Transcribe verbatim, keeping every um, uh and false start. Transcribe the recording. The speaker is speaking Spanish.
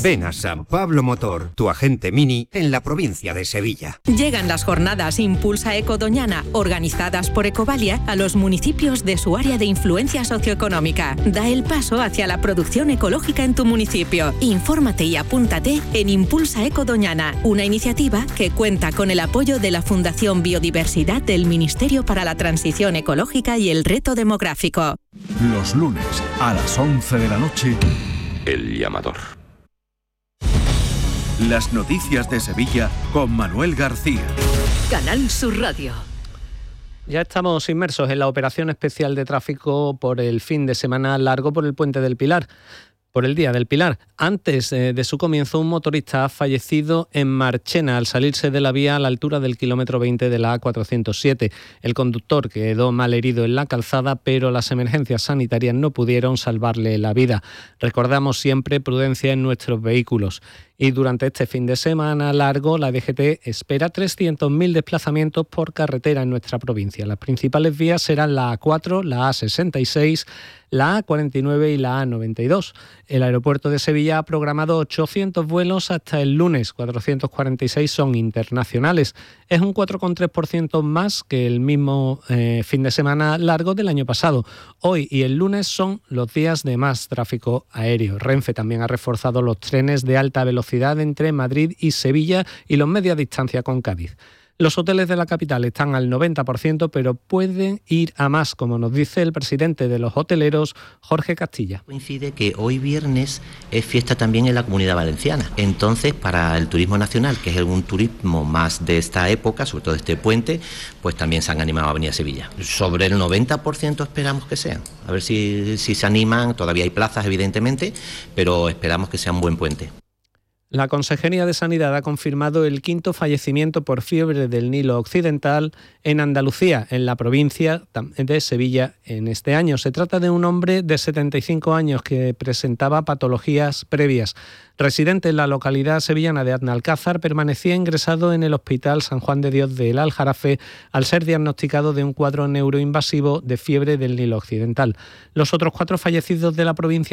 Ven a San Pablo Motor, tu agente Mini en la provincia de Sevilla. Llegan las jornadas Impulsa Eco Doñana, organizadas por Ecovalia, a los municipios de su área de influencia socioeconómica. Da el paso hacia la producción ecológica en tu municipio. Infórmate y apúntate en Impulsa Eco Doñana, una iniciativa que cuenta con el apoyo de la Fundación Biodiversidad del Ministerio para la Transición Ecológica y el Reto Demográfico. Los lunes a las once de la noche, El Llamador. Las noticias de Sevilla con Manuel García. Canal Sur Radio. Ya estamos inmersos en la operación especial de tráfico por el fin de semana largo por el Puente del Pilar. Por el Día del Pilar. Antes eh, de su comienzo, un motorista ha fallecido en Marchena al salirse de la vía a la altura del kilómetro veinte de la A cuatrocientos siete. El conductor quedó mal herido en la calzada, pero las emergencias sanitarias no pudieron salvarle la vida. Recordamos siempre prudencia en nuestros vehículos. Y durante este fin de semana largo, la D G T espera trescientos mil desplazamientos por carretera en nuestra provincia. Las principales vías serán la A cuatro, la A sesenta y seis, la A cuarenta y nueve y la A noventa y dos. El aeropuerto de Sevilla ha programado ochocientos vuelos hasta el lunes, cuatrocientos cuarenta y seis son internacionales. Es un cuatro coma tres por ciento más que el mismo eh, fin de semana largo del año pasado. Hoy y el lunes son los días de más tráfico aéreo. Renfe también ha reforzado los trenes de alta velocidad entre Madrid y Sevilla y los media distancia con Cádiz. Los hoteles de la capital están al noventa por ciento, pero pueden ir a más, como nos dice el presidente de los hoteleros, Jorge Castilla. Coincide que hoy viernes es fiesta también en la Comunidad Valenciana. Entonces, para el turismo nacional, que es un turismo más de esta época, sobre todo este puente, pues también se han animado a venir a Sevilla. Sobre el noventa por ciento esperamos que sean. A ver si, si se animan. Todavía hay plazas, evidentemente, pero esperamos que sea un buen puente. La Consejería de Sanidad ha confirmado el quinto fallecimiento por fiebre del Nilo Occidental en Andalucía, en la provincia de Sevilla, en este año. Se trata de un hombre de setenta y cinco años que presentaba patologías previas. Residente en la localidad sevillana de Aznalcázar, permanecía ingresado en el Hospital San Juan de Dios de El Aljarafe al ser diagnosticado de un cuadro neuroinvasivo de fiebre del Nilo Occidental. Los otros cuatro fallecidos de la provincia